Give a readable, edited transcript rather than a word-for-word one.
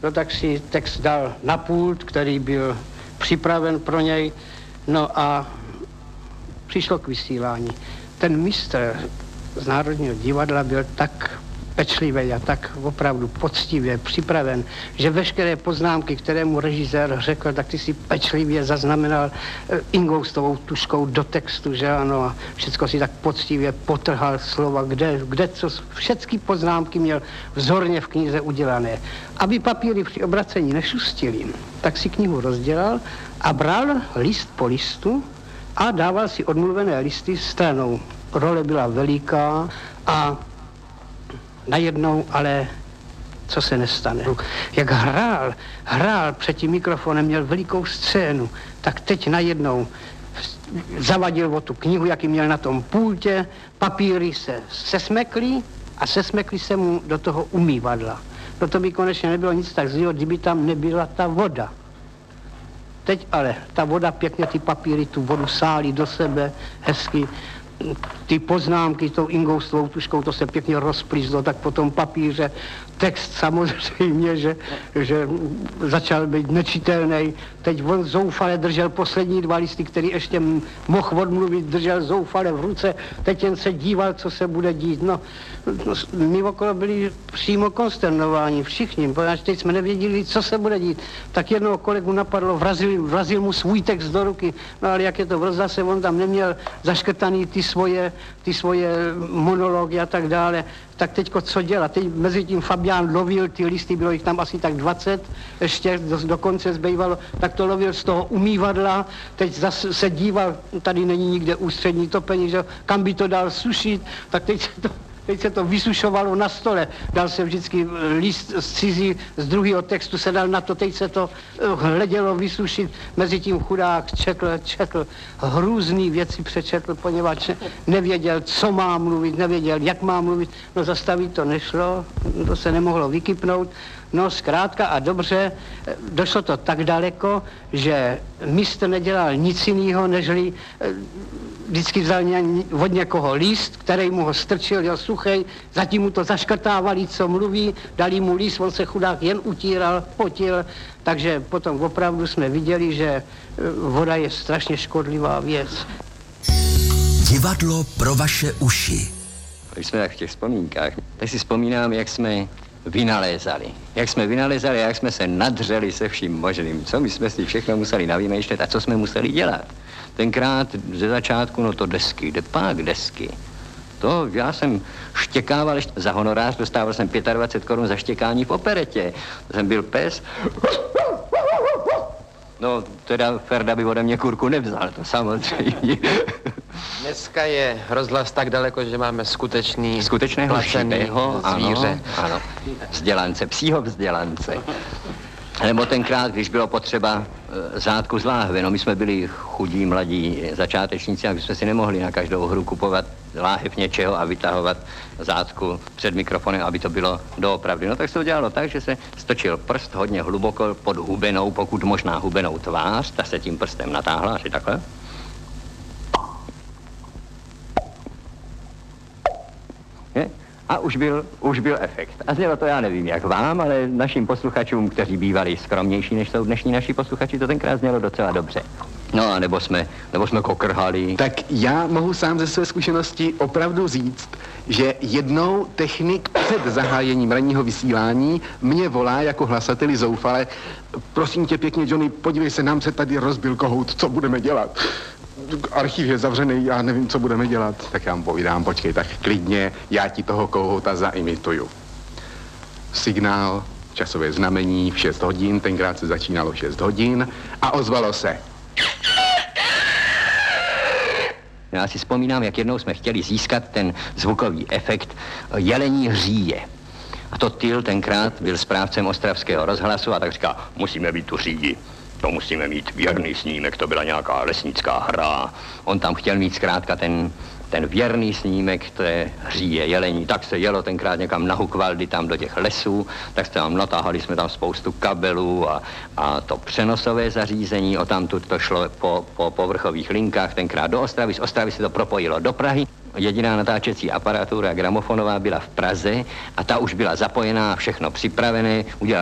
no tak si text dal na pult, který byl připraven pro něj, no a přišlo k vysílání. Ten mistr z Národního divadla byl tak pečlivý a tak opravdu poctivě připraven, že veškeré poznámky, které mu režisér řekl, tak ty si pečlivě zaznamenal ingoustovou tuškou do textu, že ano, a všecko si tak poctivě potrhal slova, kde co, všechny poznámky měl vzorně v knize udělané. Aby papíry při obracení nešustily, tak si knihu rozdělal a bral list po listu a dával si odmluvené listy stranou. Role byla veliká a najednou, ale co se nestane. Jak hrál před tím mikrofonem, měl velikou scénu, tak teď najednou zavadil o tu knihu, jaký měl na tom pultě, papíry se sesmekly a sesmekly se mu do toho umývadla. No to by konečně nebylo nic tak zlého, kdyby tam nebyla ta voda. Teď ale ta voda pěkně ty papíry, tu vodu sálí do sebe, hezky. Ty poznámky tou ingoustovou tuškou, to se pěkně rozplízlo, tak po tom papíře text samozřejmě, že začal být nečitelný. Teď on zoufale držel poslední 2 listy, který ještě mohl odmluvit, držel zoufale v ruce, teď jen se díval, co se bude dít. No my okolo byli přímo konsternováni, všichni, protože teď jsme nevěděli, co se bude dít. Tak jednoho kolegu napadlo, vrazil mu svůj text do ruky, no ale jak je to v rozhlase, on tam neměl zaškrtaný ty svoje monology a tak dále. Tak teďko co dělat? Teď mezi tím Fabián lovil ty listy, bylo jich tam asi tak 20, ještě do konce zbývalo, tak to lovil z toho umývadla, teď zase se díval, tady není nikde ústřední topení, že kam by to dal sušit, tak teď se to vysušovalo na stole, dal se vždycky list z cizí, z druhého textu se dal na to, teď se to hledělo vysušit, mezi tím chudák četl, hrůzný věci přečetl, poněvadž nevěděl, co má mluvit, nevěděl, jak má mluvit, no zastavit to nešlo, to se nemohlo vykypnout, no zkrátka a dobře, došlo to tak daleko, že mistr nedělal nic jiného, nežli vždycky vzal od někoho list, který mu ho strčil, jel suchej, zatím mu to zaškrtávali, co mluví, dali mu list, on se chudák jen utíral, potil, takže potom opravdu jsme viděli, že voda je strašně škodlivá věc. Divadlo pro vaše uši. Když jsme tak v těch vzpomínkách, tak si vzpomínám, jak jsme vynalézali, jak jsme se nadřeli se vším možným, co my jsme si všechno museli navymýšlet a co jsme museli dělat. Tenkrát ze začátku, no to desky, kde pak desky. To já jsem štěkával ještě za honorář, dostával jsem 25 korun za štěkání v operetě. To jsem byl pes. No, teda Ferda by ode mě kurku nevzal, to samozřejmě. Dneska je rozhlas tak daleko, že máme skutečného šitého zvíře. Ano, vzdělance, psího vzdělance. Nebo tenkrát, když bylo potřeba řádku z láhve, no my jsme byli chudí, mladí začátečníci, a my jsme si nemohli na každou hru kupovat láhev něčeho a vytahovat řádku před mikrofonem, aby to bylo doopravdy. No tak se to dělalo tak, že se stočil prst hodně hluboko pod hubenou, pokud možná hubenou tvář, ta se tím prstem natáhla, asi takhle. A už byl efekt. A znělo to, já nevím, jak vám, ale našim posluchačům, kteří bývali skromnější, než jsou dnešní naši posluchači, to tenkrát znělo docela dobře. No a nebo jsme kokrhali. Tak já mohu sám ze své zkušenosti opravdu říct, že jednou technik před zahájením ranního vysílání mě volá jako hlasateli zoufale: prosím tě pěkně, Johnny, podívej se, nám se tady rozbil kohout, co budeme dělat? Archiv je zavřený, já nevím, co budeme dělat. Tak já mu povídám, počkej, tak klidně, já ti toho kohouta zaimituju. Signál, časové znamení v 6 hodin, tenkrát se začínalo 6 hodin a ozvalo se. Já si vzpomínám, jak jednou jsme chtěli získat ten zvukový efekt jelení hříje. A to Tyl tenkrát byl správcem ostravského rozhlasu a tak říká, musíme být tu řídi. To musíme mít věrný snímek, to byla nějaká lesnická hra. On tam chtěl mít zkrátka ten věrný snímek té hříje jelení. Tak se jelo tenkrát někam na Hukvaldy, tam do těch lesů, tak jsme tam natáhali jsme tam spoustu kabelů a to přenosové zařízení, odtamtud to šlo po povrchových linkách tenkrát do Ostravy, z Ostravy se to propojilo do Prahy. Jediná natáčecí aparatura gramofonová byla v Praze a ta už byla zapojená, všechno připravené,